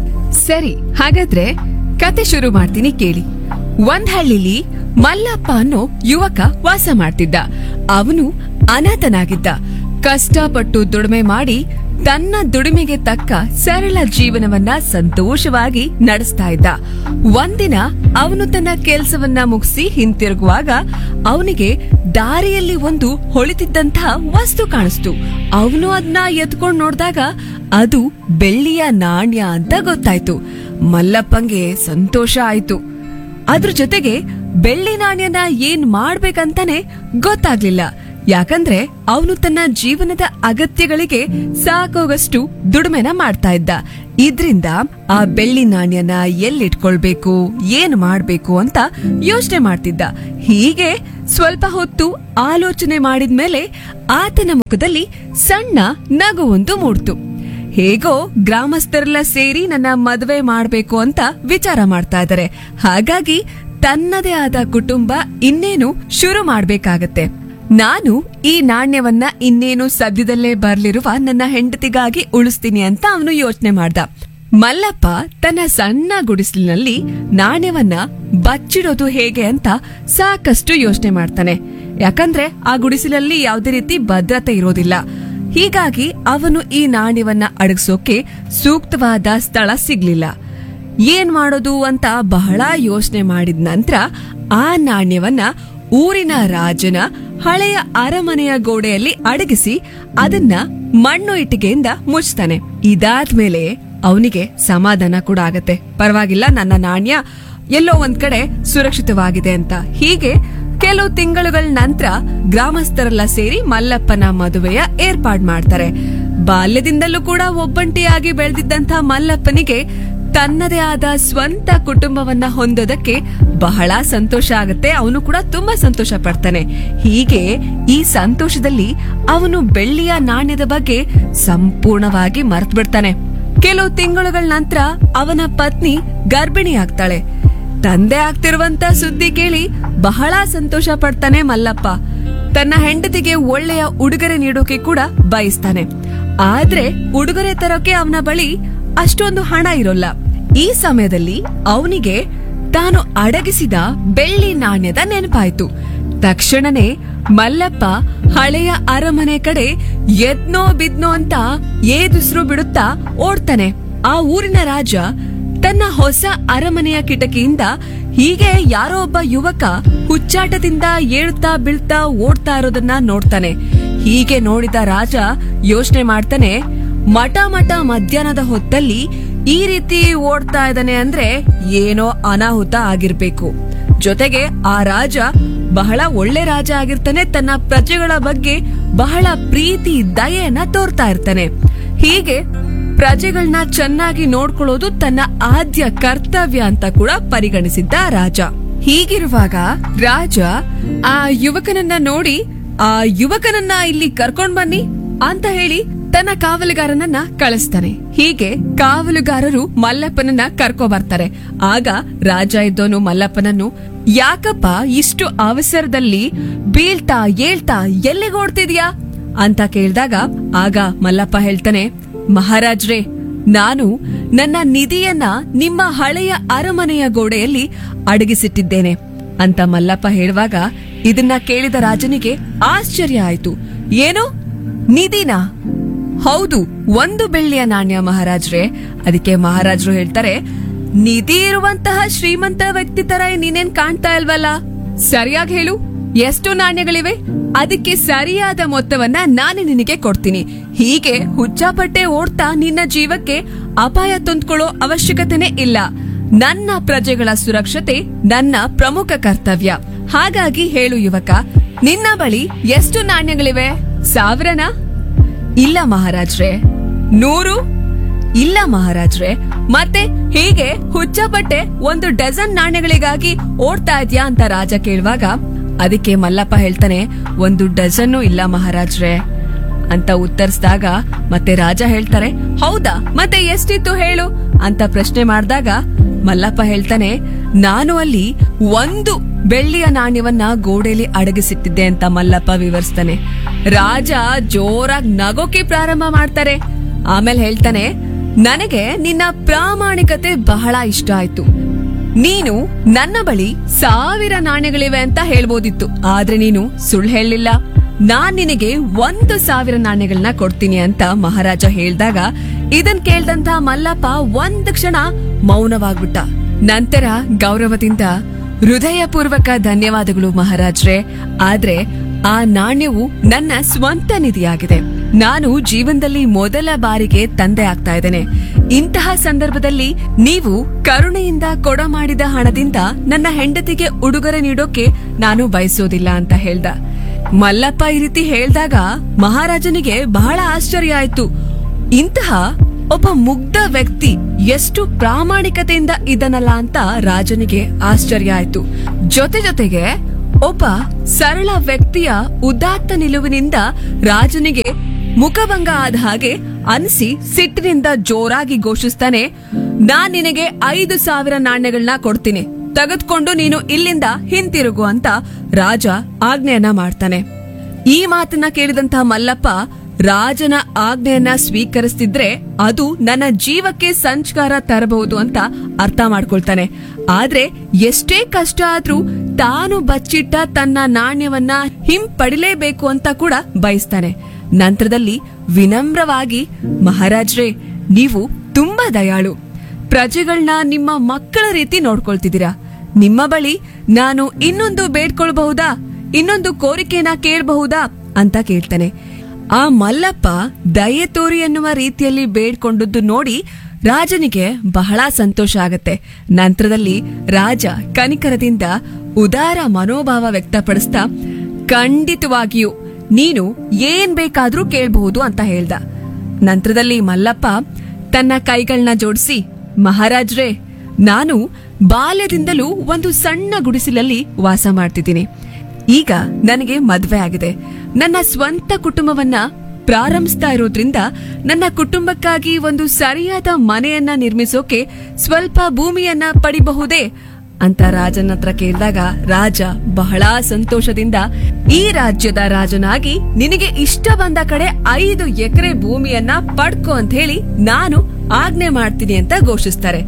ಸರಿ, ಹಾಗಾದ್ರೆ ಕತೆ ಶುರು ಮಾಡ್ತೀನಿ, ಕೇಳಿ. ಒಂದ್ ಹಳ್ಳಿಲಿ ಮಲ್ಲಪ್ಪ ಅನ್ನೋ ಯುವಕ ವಾಸ ಮಾಡ್ತಿದ್ದ. ಅವನು ಅನಾಥನಾಗಿದ್ದ. ಕಷ್ಟಪಟ್ಟು ದುಡಿಮೆ ಮಾಡಿ ತನ್ನ ದುಡಿಮೆಗೆ ತಕ್ಕ ಸರಳ ಜೀವನವನ್ನ ಸಂತೋಷವಾಗಿ ನಡೆಸ್ತಾ ಇದ್ದ. ಒಂದಿನ ಅವನು ತನ್ನ ಕೆಲಸವನ್ನ ಮುಗಿಸಿ ಹಿಂತಿರುಗುವಾಗ ಅವನಿಗೆ ದಾರಿಯಲ್ಲಿ ಒಂದು ಹೊಳಿತಿದ್ದಂತಹ ವಸ್ತು ಕಾಣಿಸ್ತು. ಅವನು ಅದನ್ನ ಎತ್ಕೊಂಡು ನೋಡಿದಾಗ ಅದು ಬೆಳ್ಳಿಯ ನಾಣ್ಯ ಅಂತ ಗೊತ್ತಾಯ್ತು. ಮಲ್ಲಪ್ಪಂಗೆ ಸಂತೋಷ ಆಯ್ತು. ಅದ್ರ ಜೊತೆಗೆ ಬೆಳ್ಳಿ ನಾಣ್ಯನ ಏನ್ ಮಾಡ್ಬೇಕಂತಾನೆ ಗೊತ್ತಾಗ್ಲಿಲ್ಲ. ಯಾಕಂದ್ರೆ ಅವನು ತನ್ನ ಜೀವನದ ಅಗತ್ಯಗಳಿಗೆ ಸಾಕೋಗಷ್ಟು ದುಡಿಮೆನ ಮಾಡ್ತಾ ಇದ್ದ. ಇದ್ರಿಂದ ಆ ಬೆಳ್ಳಿ ನಾಣ್ಯನ ಎಲ್ಲಿಟ್ಕೊಳ್ಬೇಕು, ಏನ್ ಮಾಡ್ಬೇಕು ಅಂತ ಯೋಚನೆ ಮಾಡ್ತಿದ್ದ. ಹೀಗೆ ಸ್ವಲ್ಪ ಹೊತ್ತು ಆಲೋಚನೆ ಮಾಡಿದ್ಮೇಲೆ ಆತನ ಮುಖದಲ್ಲಿ ಸಣ್ಣ ನಗುವೊಂದು ಮೂಡ್ತು. ಹೇಗೋ ಗ್ರಾಮಸ್ಥರೆಲ್ಲ ಸೇರಿ ನನ್ನ ಮದುವೆ ಮಾಡ್ಬೇಕು ಅಂತ ವಿಚಾರ ಮಾಡ್ತಾ ಇದ್ದಾರೆ. ಹಾಗಾಗಿ ತನ್ನದೇ ಆದ ಕುಟುಂಬ ಇನ್ನೇನು ಶುರು ಮಾಡ್ಬೇಕಾಗತ್ತೆ. ನಾನು ಈ ನಾಣ್ಯವನ್ನ ಇನ್ನೇನು ಸದ್ಯದಲ್ಲೇ ಬರ್ಲಿರುವ ನನ್ನ ಹೆಂಡತಿಗಾಗಿ ಉಳಿಸ್ತೀನಿ ಅಂತ ಅವನು ಯೋಚನೆ ಮಾಡ್ದ. ಮಲ್ಲಪ್ಪ ತನ್ನ ಸಣ್ಣ ಗುಡಿಸಲಿನಲ್ಲಿ ನಾಣ್ಯವನ್ನ ಬಚ್ಚಿಡೋದು ಹೇಗೆ ಅಂತ ಸಾಕಷ್ಟು ಯೋಚನೆ ಮಾಡ್ತಾನೆ. ಯಾಕಂದ್ರೆ ಆ ಗುಡಿಸಲಲ್ಲಿ ಯಾವುದೇ ರೀತಿ ಭದ್ರತೆ ಇರೋದಿಲ್ಲ. ಹೀಗಾಗಿ ಅವನು ಈ ನಾಣ್ಯವನ್ನ ಅಡಗಿಸೋಕೆ ಸೂಕ್ತವಾದ ಸ್ಥಳ ಸಿಗ್ಲಿಲ್ಲ. ಏನ್ ಮಾಡೋದು ಅಂತ ಬಹಳ ಯೋಚನೆ ಮಾಡಿದ ನಂತರ ಆ ನಾಣ್ಯವನ್ನ ಊರಿನ ರಾಜನ ಹಳೆಯ ಅರಮನೆಯ ಗೋಡೆಯಲ್ಲಿ ಅಡಗಿಸಿ ಅದನ್ನ ಮಣ್ಣು ಇಟ್ಟಿಗೆಯಿಂದ ಮುಚ್ತಾನೆ. ಇದಾದ್ಮೇಲೆ ಅವನಿಗೆ ಸಮಾಧಾನ ಕೂಡ ಆಗತ್ತೆ. ಪರವಾಗಿಲ್ಲ, ನನ್ನ ನಾಣ್ಯ ಎಲ್ಲೋ ಒಂದ್ ಕಡೆ ಸುರಕ್ಷಿತವಾಗಿದೆ ಅಂತ. ಹೀಗೆ ಕೆಲವು ತಿಂಗಳುಗಳ ನಂತರ ಗ್ರಾಮಸ್ಥರೆಲ್ಲ ಸೇರಿ ಮಲ್ಲಪ್ಪನ ಮದುವೆಯ ಏರ್ಪಾಡ್ ಮಾಡ್ತಾರೆ. ಬಾಲ್ಯದಿಂದಲೂ ಕೂಡ ಒಬ್ಬಂಟಿಯಾಗಿ ಬೆಳೆದಿದ್ದಂಥ ಮಲ್ಲಪ್ಪನಿಗೆ ತನ್ನದೇ ಆದ ಸ್ವಂತ ಕುಟುಂಬವನ್ನ ಹೊಂದೋದಕ್ಕೆ ಬಹಳ ಸಂತೋಷ ಆಗತ್ತೆ. ಅವನು ಕೂಡ ತುಂಬಾ ಸಂತೋಷ ಪಡ್ತಾನೆ. ಹೀಗೆ ಈ ಸಂತೋಷದಲ್ಲಿ ಅವನು ಬೆಳ್ಳಿಯ ನಾಣ್ಯದ ಬಗ್ಗೆ ಸಂಪೂರ್ಣವಾಗಿ ಮರ್ತು ಬಿಡ್ತಾನೆ. ಕೆಲವು ತಿಂಗಳುಗಳ ನಂತರ ಅವನ ಪತ್ನಿ ಗರ್ಭಿಣಿ ಆಗ್ತಾಳೆ. ತಂದೆ ಆಗ್ತಿರುವಂತ ಸುದ್ದಿ ಕೇಳಿ ಬಹಳ ಸಂತೋಷ ಪಡ್ತಾನೆ ಮಲ್ಲಪ್ಪ. ತನ್ನ ಹೆಂಡತಿಗೆ ಒಳ್ಳೆಯ ಉಡುಗೊರೆ ನೀಡೋಕೆ ಕೂಡ ಬಯಸ್ತಾನೆ. ಆದ್ರೆ ಉಡುಗೊರೆ ತರೋಕೆ ಅವನ ಬಳಿ ಅಷ್ಟೊಂದು ಹಣ ಇರೋಲ್ಲ. ಈ ಸಮಯದಲ್ಲಿ ಅವನಿಗೆ ತಾನು ಅಡಗಿಸಿದ ಬೆಳ್ಳಿ ನಾಣ್ಯದ ನೆನಪಾಯ್ತು. ತಕ್ಷಣನೇ ಮಲ್ಲಪ್ಪ ಹಳೆಯ ಅರಮನೆ ಕಡೆ ಎದ್ನೋ ಬಿದ್ನೋ ಅಂತ ಏದುಸ್ರು ಬಿಡುತ್ತಾ ಓಡ್ತಾನೆ. ಆ ಊರಿನ ರಾಜ ತನ್ನ ಹೊಸ ಅರಮನೆಯ ಕಿಟಕಿಯಿಂದ ಹೀಗೆ ಯಾರೋ ಒಬ್ಬ ಯುವಕ ಹುಚ್ಚಾಟದಿಂದ ಏಳ್ತಾ ಬೀಳ್ತಾ ಓಡ್ತಾ ಇರೋದನ್ನ ನೋಡ್ತಾನೆ. ಹೀಗೆ ನೋಡಿದ ರಾಜ ಯೋಚನೆ ಮಾಡ್ತಾನೆ, ಮಠ ಮಧ್ಯಾಹ್ನದ ಹೊತ್ತಲ್ಲಿ ಈ ರೀತಿ ಓಡ್ತಾ ಇದ್ದಾನೆ ಅಂದ್ರೆ ಏನೋ ಅನಾಹುತ ಆಗಿರ್ಬೇಕು. ಜೊತೆಗೆ ಆ ರಾಜ ಬಹಳ ಒಳ್ಳೆ ರಾಜ ಆಗಿರ್ತಾನೆ, ತನ್ನ ಪ್ರಜೆಗಳ ಬಗ್ಗೆ ಬಹಳ ಪ್ರೀತಿ ದಯೆಯನ್ನ ತೋರ್ತಾ ಇರ್ತಾನೆ. ಹೀಗೆ ಪ್ರಜೆಗಳನ್ನ ಚೆನ್ನಾಗಿ ನೋಡ್ಕೊಳ್ಳೋದು ತನ್ನ ಆದ್ಯ ಕರ್ತವ್ಯ ಅಂತ ಕೂಡ ಪರಿಗಣಿಸಿದ್ದ ರಾಜ. ಹೀಗಿರುವಾಗ ರಾಜ ಆ ಯುವಕನನ್ನ ನೋಡಿ, ಆ ಯುವಕನನ್ನ ಇಲ್ಲಿ ಕರ್ಕೊಂಡ್ ಬನ್ನಿ ಅಂತ ಹೇಳಿ ತನ್ನ ಕಾವಲುಗಾರನನ್ನ ಕಳಿಸ್ತಾನೆ. ಹೀಗೆ ಕಾವಲುಗಾರರು ಮಲ್ಲಪ್ಪನನ್ನ ಕರ್ಕೊ ಬರ್ತಾರೆ. ಆಗ ರಾಜ ಇದ್ದೋನು ಮಲ್ಲಪ್ಪನನ್ನು, ಯಾಕಪ್ಪ ಇಷ್ಟು ಅವಸರದಲ್ಲಿ ಬೀಳ್ತಾ ಏಳ್ತಾ ಎಲ್ಲಿಗೆ ಓಡ್ತಿದ್ಯಾ ಅಂತ ಕೇಳಿದಾಗ ಆಗ ಮಲ್ಲಪ್ಪ ಹೇಳ್ತಾನೆ, ಮಹಾರಾಜ್ರೇ, ನಾನು ನನ್ನ ನಿಧಿಯನ್ನ ನಿಮ್ಮ ಹಳೆಯ ಅರಮನೆಯ ಗೋಡೆಯಲ್ಲಿ ಅಡಗಿಸಿಟ್ಟಿದ್ದೇನೆ ಅಂತ ಮಲ್ಲಪ್ಪ ಹೇಳುವಾಗ ಇದನ್ನ ಕೇಳಿದ ರಾಜನಿಗೆ ಆಶ್ಚರ್ಯ ಆಯ್ತು. ಏನು, ನಿಧಿನಾ? ಹೌದು, 1 ಬೆಳ್ಳಿಯ ನಾಣ್ಯ ಮಹಾರಾಜ್ರೆ. ಅದಕ್ಕೆ ಮಹಾರಾಜರು ಹೇಳ್ತಾರೆ, ನಿಧಿ ಇರುವಂತಹ ಶ್ರೀಮಂತ ವ್ಯಕ್ತಿ ತರ ನೀನೇನ್ ಕಾಣ್ತಾ ಇಲ್ವಲ್ಲ, ಸರಿಯಾಗಿ ಹೇಳು, ಎಷ್ಟು ನಾಣ್ಯಗಳಿವೆ? ಅದಕ್ಕೆ ಸರಿಯಾದ ಮೊತ್ತವನ್ನ ನಾನೇ ನಿನಗೆ ಕೊಡ್ತೀನಿ. ಹೀಗೆ ಹುಚ್ಚಾಪಟ್ಟೆ ಓಡ್ತಾ ನಿನ್ನ ಜೀವಕ್ಕೆ ಅಪಾಯ ತಂದ್ಕೊಳ್ಳೋ ಅವಶ್ಯಕತೆನೇ ಇಲ್ಲ. ನನ್ನ ಪ್ರಜೆಗಳ ಸುರಕ್ಷತೆ ನನ್ನ ಪ್ರಮುಖ ಕರ್ತವ್ಯ. ಹಾಗಾಗಿ ಹೇಳು ಯುವಕ, ನಿನ್ನ ಬಳಿ ಎಷ್ಟು ನಾಣ್ಯಗಳಿವೆ? 1000ನಾ? ಇಲ್ಲ ಮಹಾರಾಜ್ರೆ. 100? ಇಲ್ಲ ಮಹಾರಾಜ್ರೆ. ಮತ್ತೆ ಹೀಗೆ ಹುಚ್ಚಪಟ್ಟೆ 1 ಡಜನ್ ನಾಣ್ಯಗಳಿಗಾಗಿ ಓಡ್ತಾ ಇದ್ಯಾ ಅಂತ ರಾಜ ಕೇಳುವಾಗ ಅದಕ್ಕೆ ಮಲ್ಲಪ್ಪ ಹೇಳ್ತಾನೆ, 1 ಡಜನ್ನು ಇಲ್ಲ ಮಹಾರಾಜ್ರೆ ಅಂತ ಉತ್ತರಿಸಿದಾಗ ಮತ್ತೆ ರಾಜ ಹೇಳ್ತಾರೆ, ಹೌದಾ, ಮತ್ತೆ ಎಷ್ಟಿತ್ತು ಹೇಳು ಅಂತ ಪ್ರಶ್ನೆ ಮಾಡಿದಾಗ ಮಲ್ಲಪ್ಪ ಹೇಳ್ತಾನೆ, ನಾನು ಅಲ್ಲಿ 1 ಬೆಳ್ಳಿಯ ನಾಣ್ಯವನ್ನ ಗೋಡೆಯಲ್ಲಿ ಅಡಗಿಸಿಟ್ಟಿದ್ದೆ ಅಂತ ಮಲ್ಲಪ್ಪ ವಿವರಿಸ್ತಾನೆ. ರಾಜ ಜೋರಾಗಿ ನಗೋಕೆ ಪ್ರಾರಂಭ ಮಾಡ್ತಾರೆ. ಆಮೇಲೆ ಹೇಳ್ತಾನೆ, ನನಗೆ ನಿನ್ನ ಪ್ರಾಮಾಣಿಕತೆ ಬಹಳ ಇಷ್ಟ ಆಯ್ತು. ನೀನು ನನ್ನ ಬಳಿ 1000 ನಾಣ್ಯಗಳಿವೆ ಅಂತ ಹೇಳ್ಬೋದಿತ್ತು, ಆದ್ರೆ ನೀನು ಸುಳ್ಳು ಹೇಳಲಿಲ್ಲ. ನಾನ್ ನಿನಗೆ 1000 ನಾಣ್ಯಗಳನ್ನ ಕೊಡ್ತೀನಿ ಅಂತ ಮಹಾರಾಜ ಹೇಳ್ದಾಗ ಇದನ್ ಕೇಳ್ದಂತ ಮಲ್ಲಪ್ಪ 1 ಕ್ಷಣ ಮೌನವಾಗ್ಬಿಟ್ಟ. ನಂತರ ಗೌರವದಿಂದ, ಹೃದಯಪೂರ್ವಕ ಧನ್ಯವಾದಗಳು ಮಹಾರಾಜ್ರೆ, ಆದ್ರೆ ಆ ನಾಣ್ಯವು ನನ್ನ ಸ್ವಂತ ನಿಧಿಯಾಗಿದೆ. ನಾನು ಜೀವನದಲ್ಲಿ ಮೊದಲ ಬಾರಿಗೆ ತಂದೆ ಆಗ್ತಾ ಇದ್ದೇನೆ. ಇಂತಹ ಸಂದರ್ಭದಲ್ಲಿ ನೀವು ಕರುಣೆಯಿಂದ ಕೊಡಮಾಡಿದ ಹಣದಿಂದ ನನ್ನ ಹೆಂಡತಿಗೆ ಉಡುಗೊರೆ ನೀಡೋಕೆ ನಾನು ಬಯಸೋದಿಲ್ಲ ಅಂತ ಹೇಳ್ದ. ಮಲ್ಲಪ್ಪ ಈ ರೀತಿ ಹೇಳ್ದಾಗ ಮಹಾರಾಜನಿಗೆ ಬಹಳ ಆಶ್ಚರ್ಯ ಆಯ್ತು. ಇಂತಹ ಒಬ್ಬ ಮುಗ್ಧ ವ್ಯಕ್ತಿ ಎಷ್ಟು ಪ್ರಾಮಾಣಿಕತೆಯಿಂದ ಇದನ್ನಲ್ಲ ಅಂತ ರಾಜನಿಗೆ ಆಶ್ಚರ್ಯ ಆಯ್ತು. ಜೊತೆಗೆ ಒಬ್ಬ ಸರಳ ವ್ಯಕ್ತಿಯ ಉದಾತ್ತ ನಿಲುವಿನಿಂದ ರಾಜನಿಗೆ ಮುಖಭಂಗ ಆದ ಹಾಗೆ ಅನಿಸಿ ಸಿಟ್ಟಿನಿಂದ ಜೋರಾಗಿ ಘೋಷಿಸ್ತಾನೆ, ನಾನ್ ನಿನಗೆ 5,000 ನಾಣ್ಯಗಳನ್ನ ಕೊಡ್ತೀನಿ, ತೆಗೆದುಕೊಂಡು ನೀನು ಇಲ್ಲಿಂದ ಹಿಂತಿರುಗು ಅಂತ ರಾಜ ಆಜ್ಞೆಯನ್ನ ಮಾಡ್ತಾನೆ. ಈ ಮಾತನ್ನ ಕೇಳಿದಂತಹ ಮಲ್ಲಪ್ಪ ರಾಜನ ಆಜ್ಞೆಯನ್ನ ಸ್ವೀಕರಿಸ್ತಿದ್ರೆ ಅದು ನನ್ನ ಜೀವಕ್ಕೆ ಸಂಸ್ಕಾರ ತರಬಹುದು ಅಂತ ಅರ್ಥ ಮಾಡ್ಕೊಳ್ತಾನೆ. ಆದ್ರೆ ಎಷ್ಟೇ ಕಷ್ಟ ಆದ್ರೂ ತಾನು ಬಚ್ಚಿಟ್ಟ ತನ್ನ ನಾಣ್ಯವನ್ನ ಹಿಂಪಡಿಲೇಬೇಕು ಅಂತ ಕೂಡ ಬಯಸ್ತಾನೆ. ನಂತರದಲ್ಲಿ ವಿನಮ್ರವಾಗಿ, ಮಹಾರಾಜ್ರೇ, ನೀವು ತುಂಬಾ ದಯಾಳು, ಪ್ರಜೆಗಳನ್ನ ನಿಮ್ಮ ಮಕ್ಕಳ ರೀತಿ ನೋಡ್ಕೊಳ್ತಿದ್ದೀರಾ. ನಿಮ್ಮ ಬಳಿ ನಾನು ಇನ್ನೊಂದು ಬೇಡ್ಕೊಳ್ಬಹುದಾ, ಇನ್ನೊಂದು ಕೋರಿಕೆನ ಕೇಳಬಹುದಾ ಅಂತ ಕೇಳ್ತಾನೆ. ಆ ಮಲ್ಲಪ್ಪ ದಯೆ ತೋರಿ ಎನ್ನುವ ರೀತಿಯಲ್ಲಿ ಬೇಡ್ಕೊಂಡದ್ದು ನೋಡಿ ರಾಜನಿಗೆ ಬಹಳ ಸಂತೋಷ ಆಗತ್ತೆ. ನಂತರದಲ್ಲಿ ರಾಜ ಕನಿಕರದಿಂದ ಉದಾರ ಮನೋಭಾವ ವ್ಯಕ್ತಪಡಿಸ್ತಾ, ಖಂಡಿತವಾಗಿಯೂ ನೀನು ಏನ್ ಬೇಕಾದ್ರೂ ಕೇಳಬಹುದು ಅಂತ ಹೇಳ್ದ. ನಂತರದಲ್ಲಿ ಮಲ್ಲಪ್ಪ ತನ್ನ ಕೈಗಳನ್ನ ಜೋಡಿಸಿ, ಮಹಾರಾಜ್ರೇ, ನಾನು ಬಾಲ್ಯದಿಂದಲೂ ಒಂದು ಸಣ್ಣ ಗುಡಿಸಲಲ್ಲಿ ವಾಸ ಮಾಡ್ತಿದ್ದೀನಿ. ಈಗ ನನಗೆ ಮದ್ವೆ ಆಗಿದೆ. ನನ್ನ ಸ್ವಂತ ಕುಟುಂಬವನ್ನ ಪ್ರಾರಂಭಿಸ್ತಾ ಇರೋದ್ರಿಂದ ನನ್ನ ಕುಟುಂಬಕ್ಕಾಗಿ ಒಂದು ಸರಿಯಾದ ಮನೆಯನ್ನ ನಿರ್ಮಿಸೋಕೆ ಸ್ವಲ್ಪ ಭೂಮಿಯನ್ನ ಪಡಿಬಹುದೇ ಅಂತ ರಾಜನ ಹತ್ರ ಕೇಳಿದಾಗ ರಾಜ ಬಹಳ ಸಂತೋಷದಿಂದ, ಈ ರಾಜ್ಯದ ರಾಜನಾಗಿ ನಿನಗೆ ಇಷ್ಟ ಬಂದ ಕಡೆ 5 ಎಕರೆ ಭೂಮಿಯನ್ನ ಪಡ್ಕೊ ಅಂತ ಹೇಳಿ ನಾನು ಆಜ್ಞೆ ಮಾಡ್ತೀನಿ ಅಂತ ಘೋಷಿಸ್ತಾರೆ.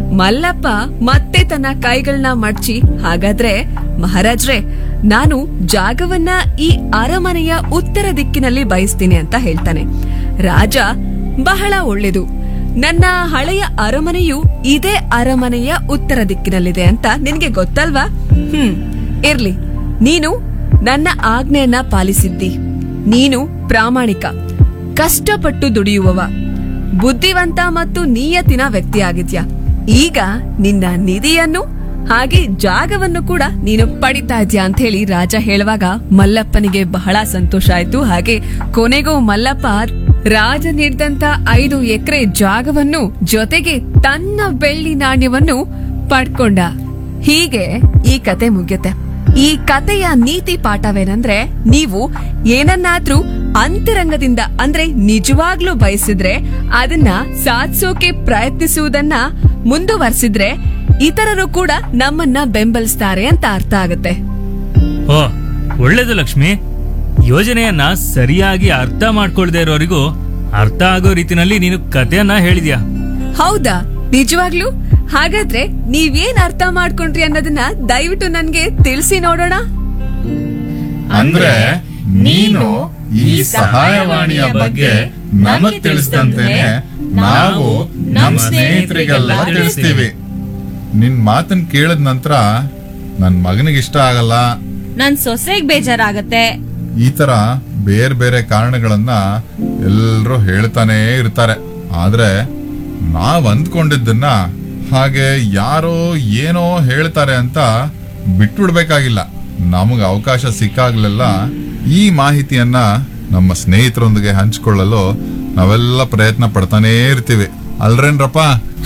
ಮಲ್ಲಪ್ಪ ಮತ್ತೆ ತನ್ನ ಕೈಗಳನ್ನ ಮಡ್ಚಿ, ಹಾಗಾದ್ರೆ ಮಹಾರಾಜ್ರೆ, ನಾನು ಜಾಗವನ್ನ ಈ ಅರಮನೆಯ ಉತ್ತರ ದಿಕ್ಕಿನಲ್ಲಿ ಬಯಸ್ತೀನಿ ಅಂತ ಹೇಳ್ತಾನೆ. ರಾಜ, ಬಹಳ ಒಳ್ಳೇದು, ನನ್ನ ಹಳೆಯ ಅರಮನೆಯು ಇದೇ ಅರಮನೆಯ ಉತ್ತರ ದಿಕ್ಕಿನಲ್ಲಿದೆ ಅಂತ ನಿನ್ಗೆ ಗೊತ್ತಲ್ವಾ? ಇರ್ಲಿ, ನೀನು ನನ್ನ ಆಜ್ಞೆಯನ್ನ ಪಾಲಿಸಿದ್ದಿ. ನೀನು ಪ್ರಾಮಾಣಿಕ, ಕಷ್ಟಪಟ್ಟು ದುಡಿಯುವವ, ಬುದ್ಧಿವಂತ ಮತ್ತು ನಿಯತ್ತಿನ ವ್ಯಕ್ತಿಯಾಗಿದ್ಯಾ. ಈಗ ನಿನ್ನ ನಿಧಿಯನ್ನು ಹಾಗೆ ಜಾಗವನ್ನು ಕೂಡ ನೀನು ಪಡಿತಾ ಇದ್ಯಾ ಅಂತ ಹೇಳಿ ರಾಜ ಹೇಳುವಾಗ ಮಲ್ಲಪ್ಪನಿಗೆ ಬಹಳ ಸಂತೋಷ ಆಯ್ತು. ಹಾಗೆ ಕೊನೆಗೂ ಮಲ್ಲಪ್ಪ ರಾಜ ನೀಡಿದಂತ 5 ಎಕರೆ ಜಾಗವನ್ನು ಜೊತೆಗೆ ತನ್ನ ಬೆಳ್ಳಿ ನಾಣ್ಯವನ್ನು ಪಡ್ಕೊಂಡ. ಹೀಗೆ ಈ ಕತೆ ಮುಗಿಯುತ್ತೆ. ಈ ಕತೆಯ ನೀತಿ ಪಾಠವೇನಂದ್ರೆ, ನೀವು ಏನನ್ನಾದ್ರೂ ಅಂತರಂಗದಿಂದ ಅಂದ್ರೆ ನಿಜವಾಗ್ಲೂ ಬಯಸಿದ್ರೆ ಅದನ್ನ ಸಾಧಿಸೋಕೆ ಪ್ರಯತ್ನಿಸುವುದನ್ನ ಮುಂದುವರೆಸಿದ್ರೆ ಇತರರು ಕೂಡ ನಮ್ಮನ್ನ ಬೆಂಬಲಿಸ್ತಾರೆ ಅಂತ ಅರ್ಥ ಆಗುತ್ತೆ. ಓ, ಒಳ್ಳೇದು ಲಕ್ಷ್ಮಿ. ಯೋಜನೆಯನ್ನ ಸರಿಯಾಗಿ ಅರ್ಥ ಮಾಡ್ಕೊಳ್ದೇ ಇರೋರಿಗೂ ಅರ್ಥ ಆಗೋ ರೀತಿನಲ್ಲಿ ನೀನು ಕಥೆಯನ್ನ ಹೇಳಿದ್ಯಾ. ಹೌದಾ? ನಿಜವಾಗ್ಲೂ? ಹಾಗಾದ್ರೆ ನೀವೇನ್ ಅರ್ಥ ಮಾಡ್ಕೊಂಡ್ರಿ ಅನ್ನೋದನ್ನ ದಯವಿಟ್ಟು ನನ್ಗೆ ತಿಳಿಸಿ ನೋಡೋಣ. ಅಂದ್ರೆ ನೀನು ಈ ಸಹಾಯವಾಣಿಯ ಬಗ್ಗೆ ನಮಗ್ ತಿಳಿಸಿದಂತೆನೆ ನಾವು ನಮ್ಮ ಸ್ನೇಹಿತರಿಗೆಲ್ಲ ತಿಳಿಸ್ತೀವಿ. ನಿನ್ ಮಾತನ್ ಕೇಳಿದ ನಂತರ ನನ್ ಮಗನಿಗೆ ಇಷ್ಟ ಆಗಲ್ಲ, ನನ್ ಸೊಸೆಗ್ ಬೇಜಾರಾಗತ್ತೆ, ಈ ತರ ಬೇರೆ ಬೇರೆ ಕಾರಣಗಳನ್ನ ಎಲ್ರೂ ಹೇಳ್ತಾನೆ ಇರ್ತಾರೆ. ಆದ್ರೆ ನಾವ್ ಅಂದ್ಕೊಂಡಿದ್ದನ್ನ ಹಾಗೆ ಯಾರೋ ಏನೋ ಹೇಳ್ತಾರೆ ಅಂತ ಬಿಟ್ಬಿಡ್ಬೇಕಾಗಿಲ್ಲ. ನಮಗ ಅವಕಾಶ ಸಿಕ್ಕಾಗ್ಲೆಲ್ಲ ಈ ಮಾಹಿತಿಯನ್ನ ನಮ್ಮ ಸ್ನೇಹಿತರೊಂದಿಗೆ ಹಂಚಿಕೊಳ್ಳಲು ನಾವೆಲ್ಲ ಪ್ರಯತ್ನ ಪಡ್ತಾನೇ ಇರ್ತೀವಿ, ಅಲ್ರೇನ್ರಪ್ಪ?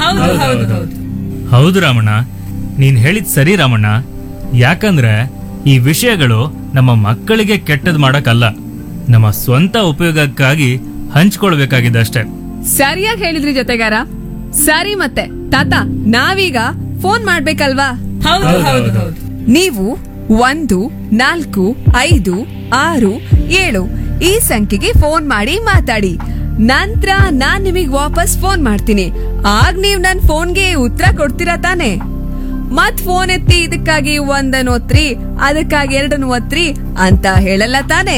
ಹೌದು ರಾಮಣ್ಣ, ನೀನ್ ಹೇಳಿದ್ ಸರಿ ರಾಮಣ್ಣ. ಯಾಕಂದ್ರೆ ಈ ವಿಷಯಗಳು ನಮ್ಮ ಮಕ್ಕಳಿಗೆ ಕೆಟ್ಟದ್ ಮಾಡಕ್ಕಲ್ಲ, ನಮ್ಮ ಸ್ವಂತ ಉಪಯೋಗಕ್ಕಾಗಿ ಹಂಚ್ಕೊಳ್ಬೇಕಾಗಿದ್ದಷ್ಟೇ. ಸರಿಯಾಗಿ ಹೇಳಿದ್ರಿ ಜೊತೆಗಾರ. ಸರಿ, ಮತ್ತೆ ತಾತ, ನಾವೀಗ ಫೋನ್ ಮಾಡ್ಬೇಕಲ್ವಾ? ನೀವು 1 4 5 6 7 ಈ ಸಂಖ್ಯೆಗೆ ಫೋನ್ ಮಾಡಿ ಮಾತಾಡಿ. ನಂತರ ನಾನ್ ನಿಮಗ್ ವಾಪಸ್ ಫೋನ್ ಮಾಡ್ತೀನಿ. ಆಗ ನೀವ್ ನನ್ ಫೋನ್ಗೆ ಉತ್ತರ ಕೊಡ್ತೀರಾ ತಾನೆ? ಮತ್ ಫೋನ್ ಎತ್ತಿ ಇದಕ್ಕಾಗಿ 1 ಒತ್ರಿ, ಅದಕ್ಕಾಗಿ 2 ಒತ್ರಿ ಅಂತ ಹೇಳಲ್ಲ ತಾನೆ?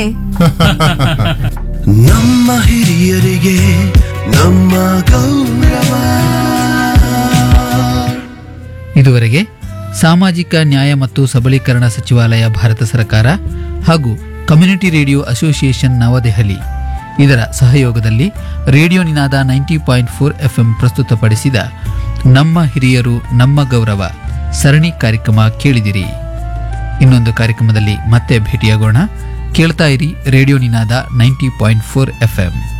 ನಮ್ಮ ಹಿರಿಯರಿಗೆ ನಮ್ಮ ಗೌರವ. ಇದುವರೆಗೆ ಸಾಮಾಜಿಕ ನ್ಯಾಯ ಮತ್ತು ಸಬಲೀಕರಣ ಸಚಿವಾಲಯ, ಭಾರತ ಸರ್ಕಾರ ಹಾಗೂ ಕಮ್ಯುನಿಟಿ ರೇಡಿಯೋ ಅಸೋಸಿಯೇಷನ್ ನವದೆಹಲಿ ಇದರ ಸಹಯೋಗದಲ್ಲಿ ರೇಡಿಯೋ ನಿನಾದ 90.4 FM ಪ್ರಸ್ತುತಪಡಿಸಿದ ನಮ್ಮ ಹಿರಿಯರು ನಮ್ಮ ಗೌರವ ಸರಣಿ ಕಾರ್ಯಕ್ರಮ ಕೇಳಿದಿರಿ. ಇನ್ನೊಂದು ಕಾರ್ಯಕ್ರಮದಲ್ಲಿ ಮತ್ತೆ ಭೇಟಿಯಾಗೋಣ. ಕೇಳ್ತಾ ಇರಿ ರೇಡಿಯೋ ನಿನಾದ 90.4 FM.